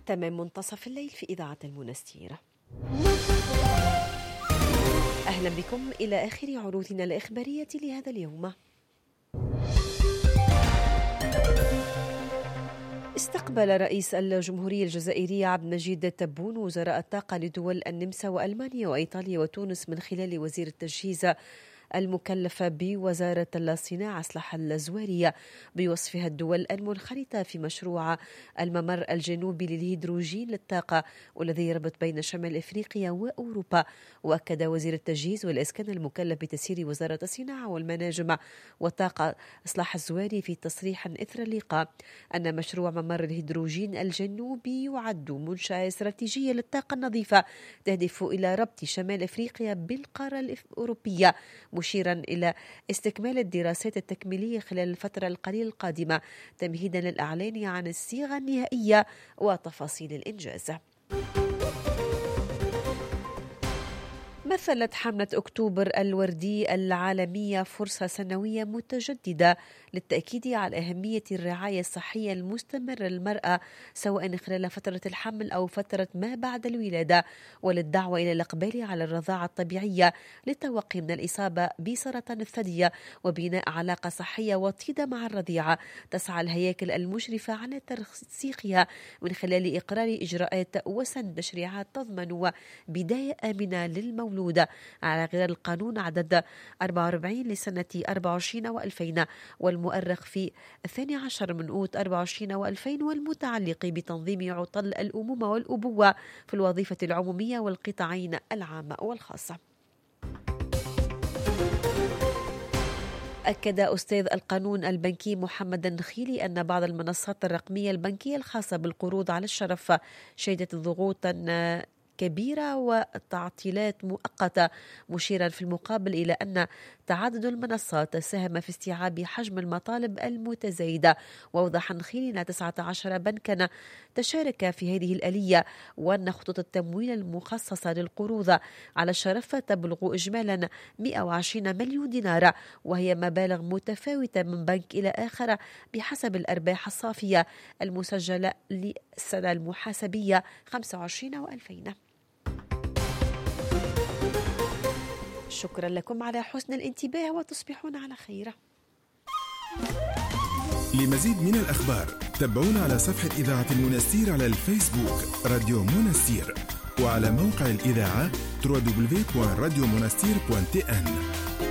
تمام منتصف الليل في إذاعة المنستير. أهلا بكم إلى آخر عروضنا الإخبارية لهذا اليوم. استقبل رئيس الجمهورية الجزائرية عبد المجيد تبون وزراء الطاقة لدول النمسا وألمانيا وإيطاليا وتونس من خلال وزير التجهيز المكلفة بوزارة الصناعة صلاح الزوارية بوصفها الدول المنخرطة في مشروع الممر الجنوبي للهيدروجين للطاقة والذي يربط بين شمال إفريقيا وأوروبا. وأكد وزير التجهيز والإسكان المكلف بتسيير وزارة الصناعة والمناجم والطاقة صلاح الزواري في تصريح إثر اللقاء أن مشروع ممر الهيدروجين الجنوبي يعد منشأة استراتيجية للطاقة النظيفة تهدف إلى ربط شمال إفريقيا بالقارة الأوروبية، مشيرا إلى استكمال الدراسات التكميلية خلال الفترة القليلة القادمة تمهيدا للإعلان عن الصيغة النهائية وتفاصيل الإنجاز. مثلت حملة أكتوبر الوردي العالمية فرصة سنوية متجددة للتأكيد على أهمية الرعاية الصحية المستمرة للمرأة سواء خلال فترة الحمل أو فترة ما بعد الولادة، وللدعوة إلى الإقبال على الرضاعة الطبيعية للتوقي من الإصابة بسرطان الثدي وبناء علاقة صحية وطيدة مع الرضيعة. تسعى الهياكل المشرفة على ترسيخها من خلال إقرار إجراءات وسن تشريعات تضمن بداية آمنة للمولود على غرار القانون عدد 44 لسنة 24 و2000 والمؤرخ في 12 من أوت 24 و2000 والمتعلق بتنظيم عطل الأمومة والأبوة في الوظيفة العمومية والقطاعين العامة والخاصة. أكد أستاذ القانون البنكي محمد النخيلي أن بعض المنصات الرقمية البنكية الخاصة بالقروض على الشرف شهدت ضغوطا كبيرة وتعطيلات مؤقتة، مشيرا في المقابل إلى أن تعدد المنصات ساهم في استيعاب حجم المطالب المتزايدة. وأوضح النخيلي أن 19 بنكا تشارك في هذه الآلية وأن خطوط التمويل المخصصة للقروض على الشرف تبلغ إجمالا 120 مليون دينار، وهي مبالغ متفاوتة من بنك إلى آخر بحسب الأرباح الصافية المسجلة للسنة المحاسبية 25 و2000. شكرا لكم على حسن الانتباه وتصبحون على خير. لمزيد من الأخبار تابعونا على صفحة إذاعة المنستير على الفيسبوك راديو منستير وعلى موقع الإذاعة www.radiomonastir.tn.